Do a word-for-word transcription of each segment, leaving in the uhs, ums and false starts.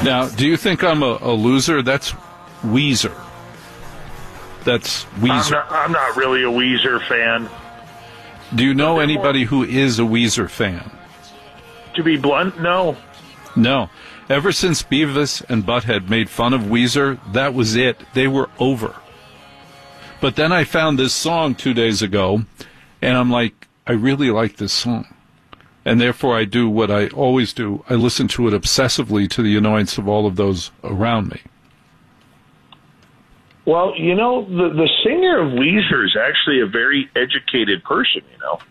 Now, do you think I'm a, a loser? That's Weezer. That's Weezer. I'm not, I'm not really a Weezer fan. Do you know anybody who is a Weezer fan? To be blunt, no. No. Ever since Beavis and Butthead made fun of Weezer, that was it. They were over. But then I found this song two days ago, and I'm like, I really like this song. And therefore I do what I always do. I listen to it obsessively to the annoyance of all of those around me. Well, you know, the, the singer of Weezer is actually a very educated person, you know.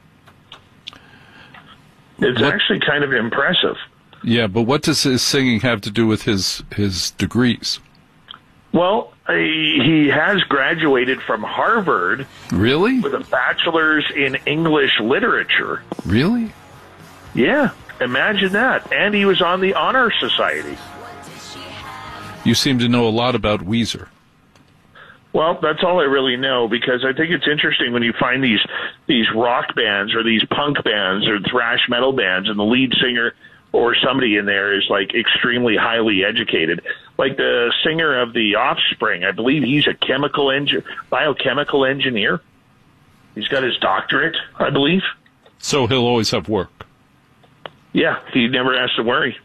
It's what? Actually kind of impressive. Yeah, but what does his singing have to do with his, his degrees? Well, he has graduated from Harvard. Really? With a bachelor's in English literature. Really? Yeah, imagine that. And he was on the Honor Society. You seem to know a lot about Weezer. Well, that's all I really know, because I think it's interesting when you find these these rock bands or these punk bands or thrash metal bands, and the lead singer or somebody in there is like extremely highly educated. Like the singer of The Offspring, I believe he's a chemical engi- biochemical engineer. He's got his doctorate, I believe. So he'll always have work. Yeah, he never has to worry.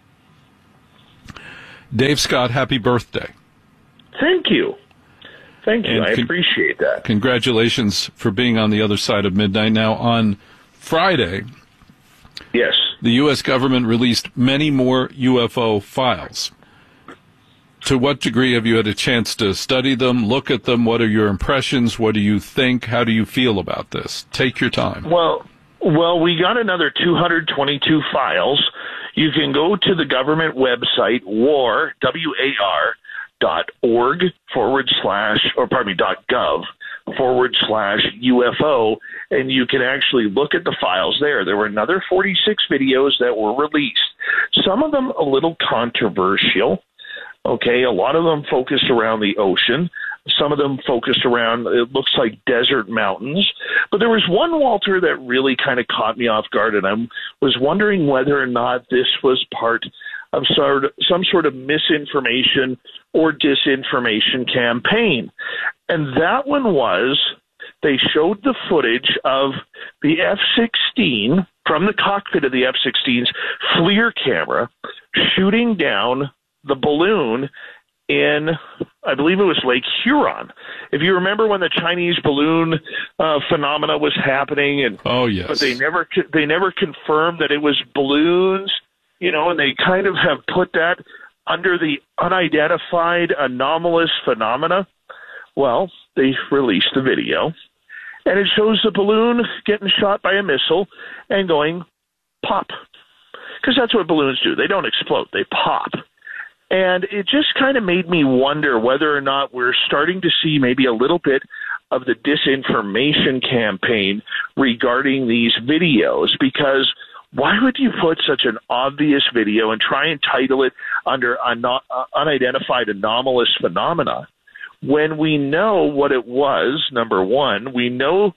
Dave Scott, happy birthday. Thank you. Thank you. And I con- appreciate that. Congratulations for being on the other side of midnight. Now, on Friday, yes, the U S government released many more U F O files. To what degree have you had a chance to study them, look at them? What are your impressions? What do you think? How do you feel about this? Take your time. Well, well, we got another two hundred twenty-two files. You can go to the government website, war, W A R, dot org forward slash, or pardon me, dot gov forward slash U F O, and you can actually look at the files there. There were another forty-six videos that were released. Some of them a little controversial. Okay, a lot of them focused around the ocean. Some of them focused around, it looks like desert mountains. But there was one, Walter, that really kind of caught me off guard, and I was wondering whether or not this was part of sort of, some sort of misinformation or disinformation campaign. And that one was, they showed the footage of the F sixteen from the cockpit of the F sixteen's FLIR camera shooting down the balloon in, I believe it was Lake Huron. If you remember when the Chinese balloon uh, phenomena was happening, and oh yes, but they never they never confirmed that it was balloons, you know, and they kind of have put that under the unidentified anomalous phenomena. Well, they released the video, and it shows the balloon getting shot by a missile and going pop, because that's what balloons do. They don't explode; they pop. And it just kind of made me wonder whether or not we're starting to see maybe a little bit of the disinformation campaign regarding these videos, because why would you put such an obvious video and try and title it under un- unidentified anomalous phenomena when we know what it was? Number one, we know.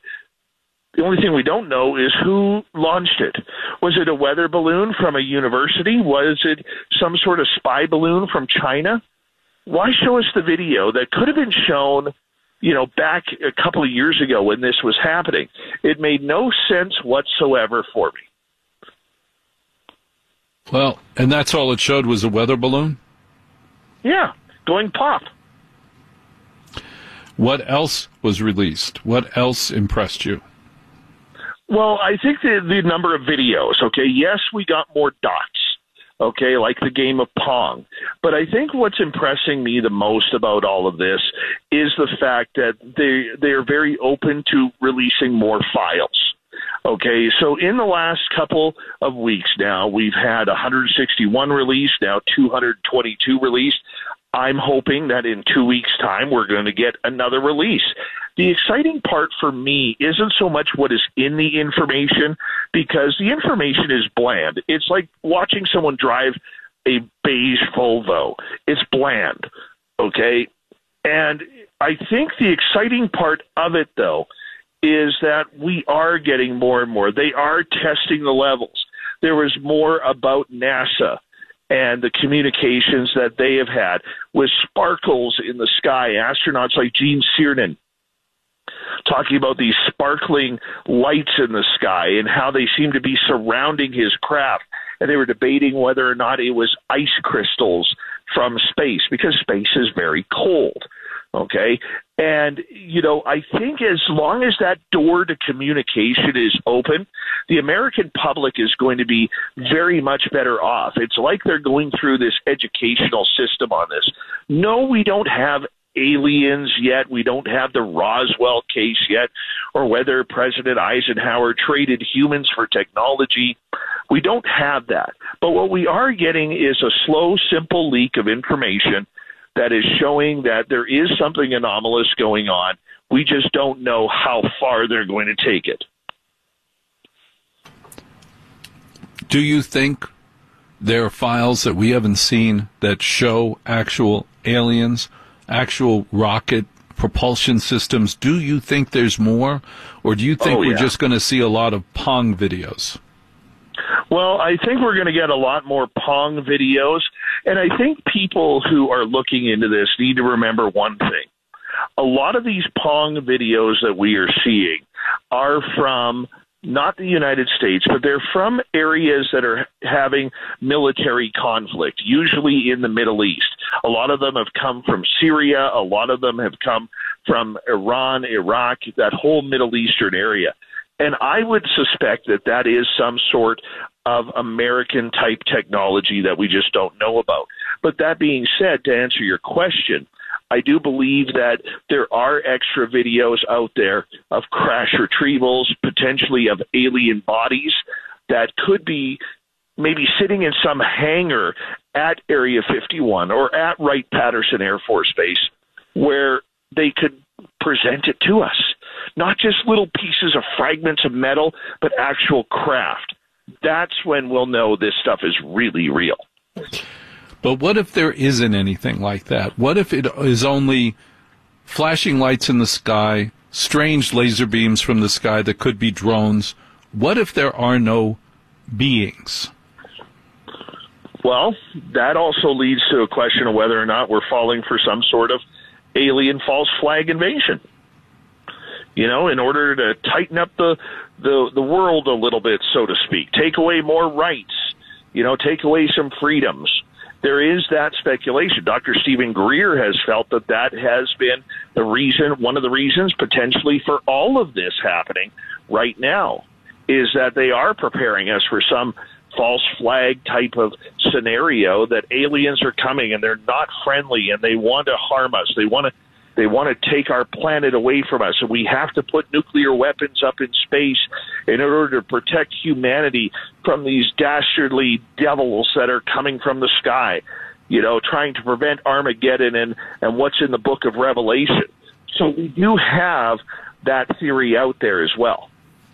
The only thing we don't know is who launched it. Was it a weather balloon from a university? Was it some sort of spy balloon from China? Why show us the video that could have been shown, you know, back a couple of years ago when this was happening? It made no sense whatsoever for me. Well, and that's all it showed was a weather balloon? Yeah, going pop. What else was released? What else impressed you? Well, I think the, the number of videos, okay, yes, we got more dots, okay, like the game of Pong. But I think what's impressing me the most about all of this is the fact that they they are very open to releasing more files. Okay, so in the last couple of weeks now, we've had one hundred sixty-one released, now two hundred twenty-two released. I'm hoping that in two weeks' time, we're going to get another release. The exciting part for me isn't so much what is in the information, because the information is bland. It's like watching someone drive a beige Volvo. It's bland, okay? And I think the exciting part of it, though, is that we are getting more and more. They are testing the levels. There was more about NASA and the communications that they have had with sparkles in the sky, astronauts like Gene Cernan talking about these sparkling lights in the sky and how they seem to be surrounding his craft. And they were debating whether or not it was ice crystals from space, because space is very cold. Okay. And, you know, I think as long as that door to communication is open, the American public is going to be very much better off. It's like they're going through this educational system on this. No, we don't have aliens yet. We don't have the Roswell case yet, or whether President Eisenhower traded humans for technology. We don't have that. But what we are getting is a slow, simple leak of information that is showing that there is something anomalous going on. We just don't know how far they're going to take it. Do you think there are files that we haven't seen that show actual aliens, actual rocket propulsion systems? Do you think there's more? Or do you think oh, yeah. we're just going to see a lot of Pong videos? Well, I think we're going to get a lot more Pong videos, and I think people who are looking into this need to remember one thing. A lot of these Pong videos that we are seeing are from not the United States, but they're from areas that are having military conflict, usually in the Middle East. A lot of them have come from Syria. A lot of them have come from Iran, Iraq, that whole Middle Eastern area. And I would suspect that that is some sort of American-type technology that we just don't know about. But that being said, to answer your question, I do believe that there are extra videos out there of crash retrievals, potentially of alien bodies that could be maybe sitting in some hangar at Area fifty-one or at Wright-Patterson Air Force Base where they could present it to us. Not just little pieces of fragments of metal, but actual craft. That's when we'll know this stuff is really real. But what if there isn't anything like that? What if it is only flashing lights in the sky, strange laser beams from the sky that could be drones? What if there are no beings? Well, that also leads to a question of whether or not we're falling for some sort of alien false flag invasion. You know, in order to tighten up the, the, the world a little bit, so to speak, take away more rights, you know, take away some freedoms. There is that speculation. Doctor Stephen Greer has felt that that has been the reason, one of the reasons potentially for all of this happening right now, is that they are preparing us for some false flag type of scenario that aliens are coming and they're not friendly and they want to harm us. They want to They want to take our planet away from us, and we have to put nuclear weapons up in space in order to protect humanity from these dastardly devils that are coming from the sky, you know, trying to prevent Armageddon and, and what's in the book of Revelation. So we do have that theory out there as well.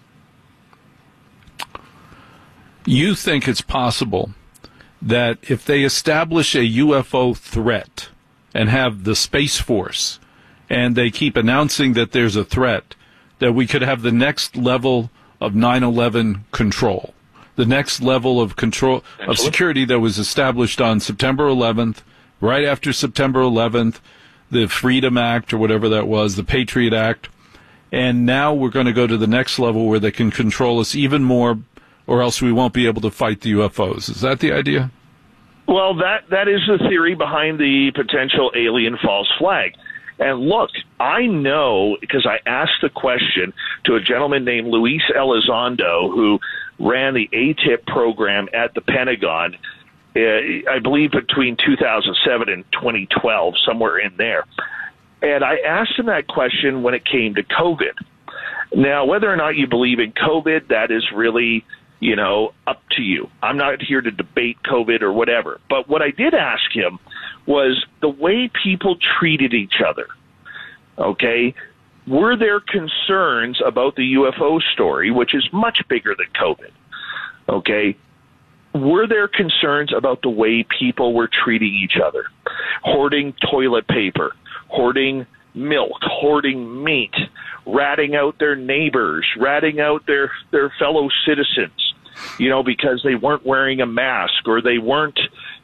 You think it's possible that if they establish a U F O threat and have the Space Force, and they keep announcing that there's a threat, that we could have the next level of nine eleven control, the next level of control of security that was established on September eleventh, right after September eleventh, the Freedom Act or whatever that was, the Patriot Act, and now we're going to go to the next level where they can control us even more, or else we won't be able to fight the U F Os. Is that the idea? Well, that that is the theory behind the potential alien false flag. And look, I know because I asked the question to a gentleman named Luis Elizondo, who ran the A T I P program at the Pentagon, uh, I believe between two thousand seven and twenty twelve, somewhere in there. And I asked him that question when it came to COVID. Now, whether or not you believe in COVID, that is really, you know, up to you. I'm not here to debate COVID or whatever. But what I did ask him was the way people treated each other, okay? Were there concerns about the U F O story, which is much bigger than COVID, okay? Were there concerns about the way people were treating each other? Hoarding toilet paper, hoarding milk, hoarding meat, ratting out their neighbors, ratting out their, their fellow citizens, you know, because they weren't wearing a mask or they weren't,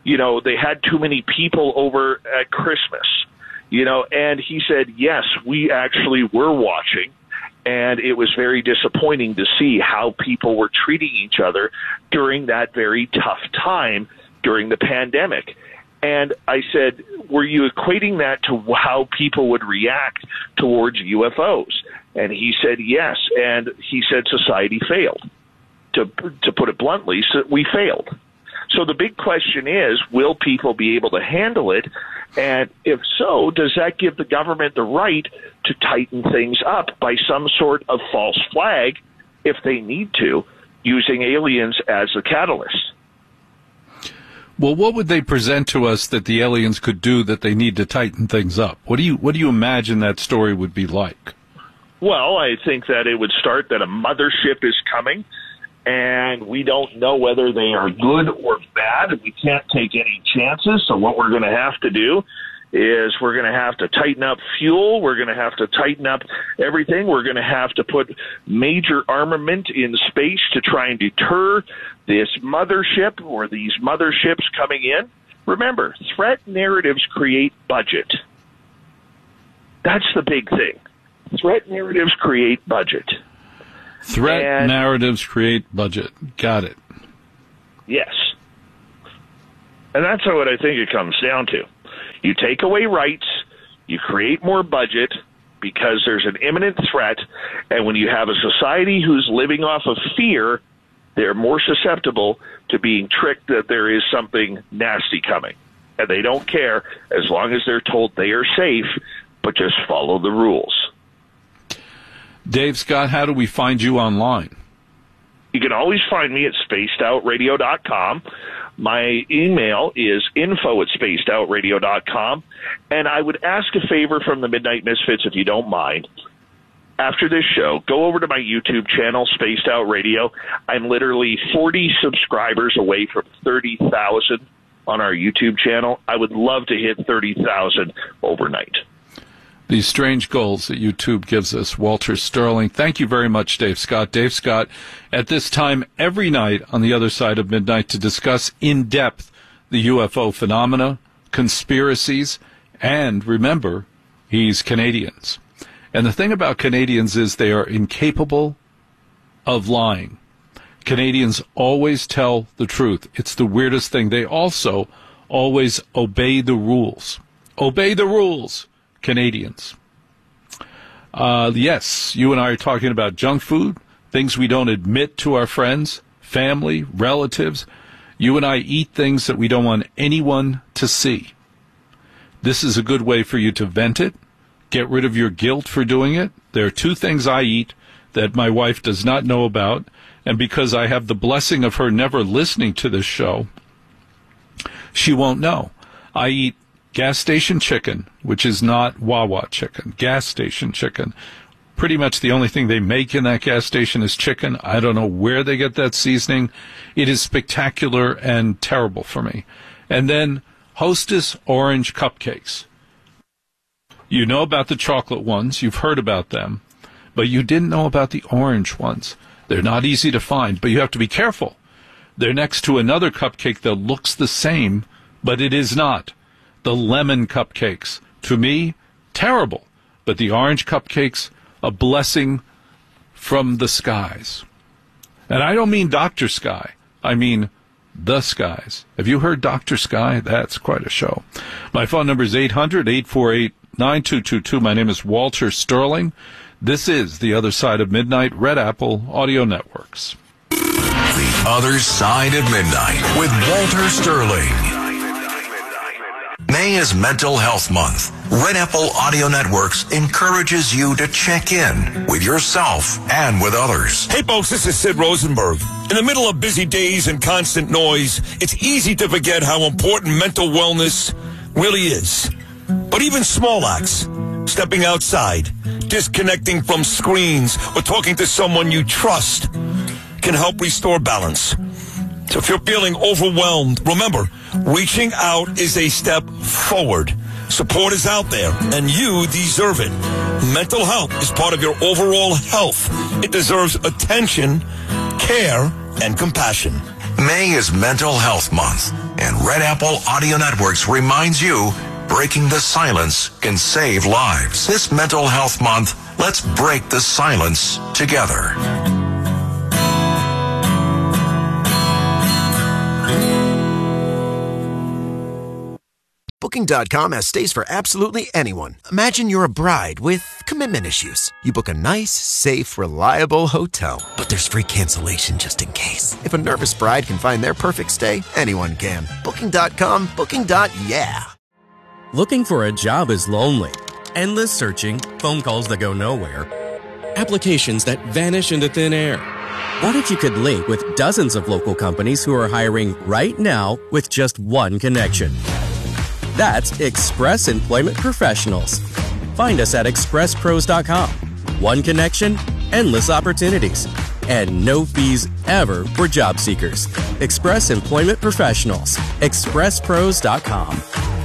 you know, they had too many people over at Christmas, you know, and he said, yes, we actually were watching, and it was very disappointing to see how people were treating each other during that very tough time during the pandemic. And I said, were you equating that to how people would react towards U F Os? And he said, yes. And he said society failed. To, to put it bluntly, so we failed. So the big question is, will people be able to handle it? And if so, does that give the government the right to tighten things up by some sort of false flag if they need to, using aliens as the catalyst? Well, what would they present to us that the aliens could do that they need to tighten things up? What do you what do you imagine that story would be like? Well, I think that it would start that a mothership is coming, and we don't know whether they are good or bad, and we can't take any chances. So what we're going to have to do is we're going to have to tighten up fuel. We're going to have to tighten up everything. We're going to have to put major armament in space to try and deter this mothership or these motherships coming in. Remember, threat narratives create budget. That's the big thing. Threat narratives create budget. Threat and, narratives create budget. Got it. Yes. And that's what I think it comes down to. You take away rights, you create more budget because there's an imminent threat, and when you have a society who's living off of fear, they're more susceptible to being tricked that there is something nasty coming. And they don't care as long as they're told they are safe, but just follow the rules. Dave Scott, how do we find you online? You can always find me at spaced out radio dot com. My email is info at spaced out radio dot com. And I would ask a favor from the Midnight Misfits, if you don't mind. After this show, go over to my YouTube channel, Spaced Out Radio. I'm literally forty subscribers away from thirty thousand on our YouTube channel. I would love to hit thirty thousand overnight. These strange goals that YouTube gives us. Walter Sterling, thank you very much, Dave Scott. Dave Scott, at this time every night on the other side of midnight to discuss in depth the U F O phenomena, conspiracies, and remember, he's Canadians. And the thing about Canadians is they are incapable of lying. Canadians always tell the truth. It's the weirdest thing. They also always obey the rules. Obey the rules. Canadians. Uh, yes, you and I are talking about junk food, things we don't admit to our friends, family, relatives. You and I eat things that we don't want anyone to see. This is a good way for you to vent it, get rid of your guilt for doing it. There are two things I eat that my wife does not know about, and because I have the blessing of her never listening to this show, she won't know. I eat gas station chicken, which is not Wawa chicken, gas station chicken. Pretty much the only thing they make in that gas station is chicken. I don't know where they get that seasoning. It is spectacular and terrible for me. And then Hostess orange cupcakes. You know about the chocolate ones. You've heard about them. But you didn't know about the orange ones. They're not easy to find, but you have to be careful. They're next to another cupcake that looks the same, but it is not. The lemon cupcakes, to me, terrible. But the orange cupcakes, a blessing from the skies. And I don't mean Doctor Sky. I mean the skies. Have you heard Doctor Sky? That's quite a show. My phone number is eight hundred, eight four eight, nine two two two. My name is Walter Sterling. This is The Other Side of Midnight, Red Apple Audio Networks. The Other Side of Midnight with Walter Sterling. May is Mental Health Month. Red Apple Audio Networks encourages you to check in with yourself and with others. Hey folks, this is Sid Rosenberg. In the middle of busy days and constant noise, it's easy to forget how important mental wellness really is. But even small acts, stepping outside, disconnecting from screens, or talking to someone you trust can help restore balance. So if you're feeling overwhelmed, remember, reaching out is a step forward. Support is out there, and you deserve it. Mental health is part of your overall health. It deserves attention, care, and compassion. May is Mental Health Month, and Red Apple Audio Networks reminds you, breaking the silence can save lives. This Mental Health Month, let's break the silence together. Booking dot com has stays for absolutely anyone. Imagine you're a bride with commitment issues. You book a nice, safe, reliable hotel, but there's free cancellation just in case. If a nervous bride can find their perfect stay, anyone can. Booking dot com, booking. Yeah. Looking for a job is lonely. Endless searching, phone calls that go nowhere, applications that vanish into thin air. What if you could link with dozens of local companies who are hiring right now with just one connection? That's Express Employment Professionals. Find us at express pros dot com. One connection, endless opportunities, and no fees ever for job seekers. Express Employment Professionals. express pros dot com.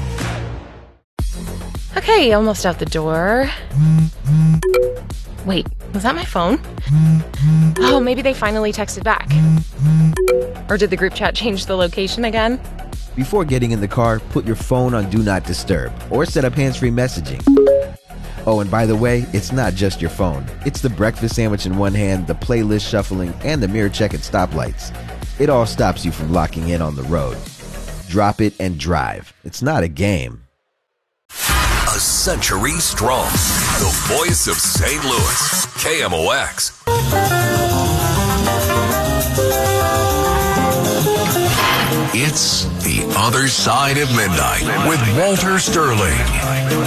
Okay, almost out the door. Wait, was that my phone? Oh, maybe they finally texted back. Or did the group chat change the location again? Before getting in the car, put your phone on Do Not Disturb or set up hands-free messaging. Oh, and by the way, it's not just your phone. It's the breakfast sandwich in one hand, the playlist shuffling, and the mirror check at stoplights. It all stops you from locking in on the road. Drop it and drive. It's not a game. A century strong. The voice of Saint Louis. K M O X. It's The Other Side of Midnight with Walter Sterling.